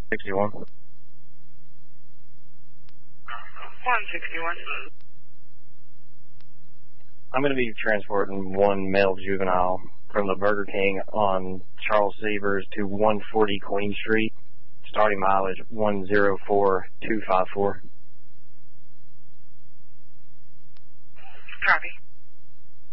61. 161. I'm going to be transporting one male juvenile from the Burger King on Charles Severs to 140 Queen Street, starting mileage 104254. Copy.